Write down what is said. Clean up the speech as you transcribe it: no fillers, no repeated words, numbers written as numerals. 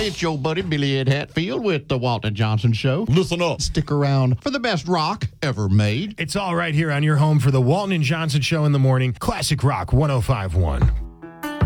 Hey, it's your buddy Billy Ed Hatfield with the Walton Johnson Show. Listen up. Stick around for the best rock ever made. It's all right here on your home for the Walton and Johnson Show in the morning. Classic Rock 105.1.